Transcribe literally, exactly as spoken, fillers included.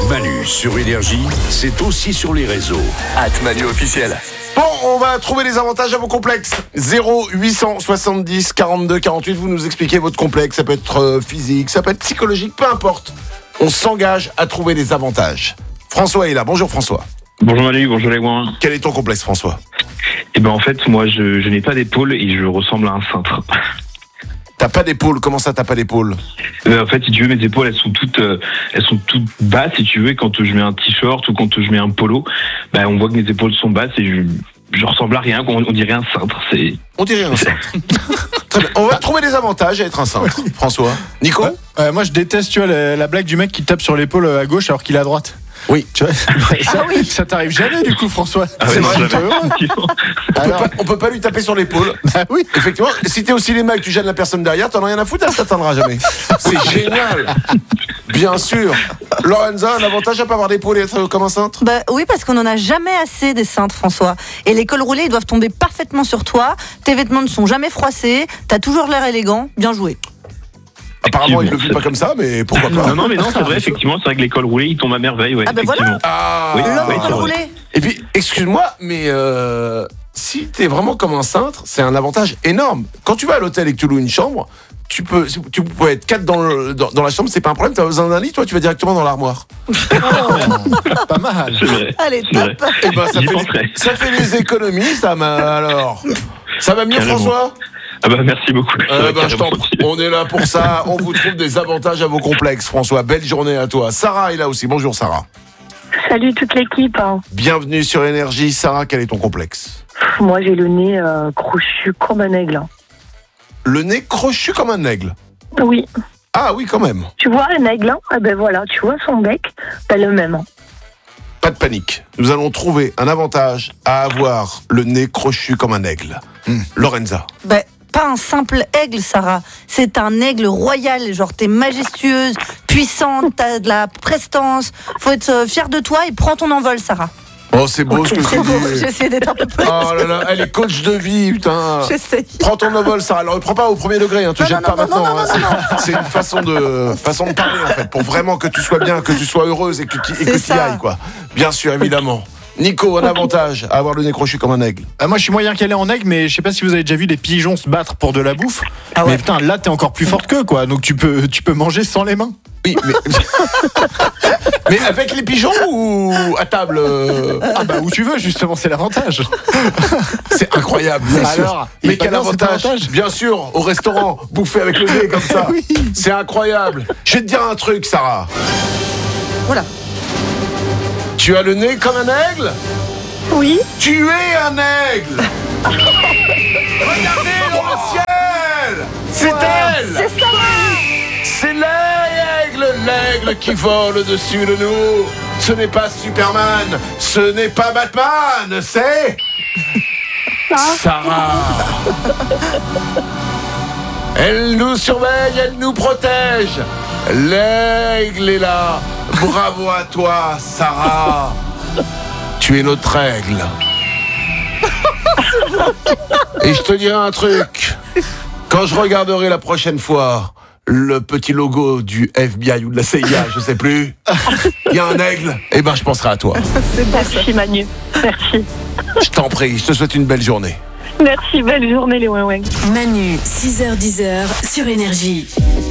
Manu sur Énergie, c'est aussi sur les réseaux. at Manu officiel. Bon, on va trouver les avantages à vos complexes. zéro huit cent soixante-dix quarante-deux quarante-huit, vous nous expliquez votre complexe. Ça peut être euh, physique, ça peut être psychologique, peu importe. On s'engage à trouver les avantages. François est là. Bonjour François. Bonjour Manu, bonjour les Gouins. Quel est ton complexe François? Eh ben en fait, moi je, je n'ai pas d'épaule et je ressemble à un cintre. T'as pas d'épaule, comment ça t'as pas d'épaule? Euh, en fait, si tu veux, mes épaules, elles sont toutes, euh, elles sont toutes basses, si tu veux. Et quand je mets un t-shirt ou quand je mets un polo, bah, on voit que mes épaules sont basses et je, je ressemble à rien. On, on dirait un cintre. C'est... On dirait un cintre. Très bien. On va trouver les avantages à être un cintre. François. Nico? Ouais. Euh, moi, je déteste, tu vois, la, la blague du mec qui tape sur l'épaule à gauche alors qu'il est à droite. Oui. Tu vois, ça, Ah oui. ça t'arrive jamais du coup, François. Ah C'est ouais, non, vrai. jamais. On peut, Alors, pas, on peut pas lui taper sur l'épaule. bah oui. Effectivement, si t'es au cinéma et que tu gênes la personne derrière, t'en as rien à foutre, elle t'atteindra jamais. C'est génial. Bien sûr. Lorenza, un avantage à pas avoir d'épaule et être comme un cintre? Bah oui, parce qu'on en a jamais assez des cintres, François. Et les cols roulés, ils doivent tomber parfaitement sur toi. Tes vêtements ne sont jamais froissés. T'as toujours l'air élégant. Bien joué. Apparemment, il ne le Effectivement, vit pas comme ça, mais pourquoi pas? Non, non, mais non, c'est vrai, effectivement, c'est vrai que les cols roulés, ils tombent à merveille, ouais. Ah ben effectivement. Ah, Oui, L'homme oui, au c'est col vrai. roulé. Et puis, excuse-moi, mais euh, si t'es vraiment comme un cintre, c'est un avantage énorme. Quand tu vas à l'hôtel et que tu loues une chambre, tu peux, tu peux être quatre dans, le, dans, dans la chambre, c'est pas un problème. T'as besoin d'un lit, toi, tu vas directement dans l'armoire. Pas mal. C'est vrai. Allez, C'est vrai. top. Et ben, ça J'y fait, penserai. ça fait des économies, ça m'a alors. Ça va mieux, Carrément. François? Ah bah merci beaucoup. Euh, bah, je t'en Carrément. prie. On est là pour ça. On vous trouve des avantages à vos complexes, François. Belle journée à toi. Sarah est là aussi. Bonjour, Sarah. Salut toute l'équipe. Bienvenue sur Énergie. Sarah, quel est ton complexe? Pff, Moi j'ai le nez euh, crochu comme un aigle. Le nez crochu comme un aigle. Oui, Ah oui, quand même. tu vois un aigle, hein Ah ben voilà, tu vois son bec, ben le même. Pas de panique. Nous allons trouver un avantage à avoir le nez crochu comme un aigle. Hmm. Lorenza. Bah, pas un simple aigle, Sarah. C'est un aigle royal. Genre, t'es majestueuse, puissante, t'as de la prestance. Faut être euh, fière de toi et prends ton envol, Sarah. Oh, c'est beau ce que tu dis. J'essaie d'être un peu plus. Oh là là, elle est coach de vie, putain. J'essaie. Prends ton envol, Sarah. Alors, ne prends pas au premier degré, hein. Tu Non, jettes non, pas non, non, maintenant. non, hein. non, C'est- C'est une façon de, façon de parler, en fait, pour vraiment que tu sois bien, que tu sois heureuse et que tu et que C'est tu y ça. ailles, quoi. Bien sûr, évidemment. Nico, un avantage à avoir le nez crochu comme un aigle. Ah, moi, je suis moyen calé en aigle, mais je sais pas si vous avez déjà vu des pigeons se battre pour de la bouffe. Ah ouais. Mais putain, là, t'es encore plus forte qu'eux, quoi. Donc tu peux, tu peux manger sans les mains. Oui, mais... mais avec les pigeons ou à table euh, Ah bah où tu veux, justement, c'est l'avantage. C'est incroyable, bien sûr. Alors, il Mais est pas quel bien, cet avantage, avantage bien sûr, au restaurant, bouffer avec le nez comme ça. Oui. C'est incroyable. Je vais te dire un truc, Sarah. Voilà. Tu as le nez comme un aigle? Oui, Tu es un aigle. Regardez dans le ciel. C'est elle. C'est Sarah. C'est l'aigle, l'aigle qui vole au-dessus de nous. Ce n'est pas Superman, ce n'est pas Batman, c'est... Sarah. Elle nous surveille, elle nous protège. L'aigle est là. Bravo à toi, Sarah. Tu es notre aigle. Et je te dirai un truc. Quand je regarderai la prochaine fois le petit logo du F B I ou de la C I A, je sais plus, il y a un aigle, et ben je penserai à toi. merci Manu. Merci. Je t'en prie, je te souhaite une belle journée. Merci, belle journée les ouin-ouin. Manu, six heures dix sur Énergie.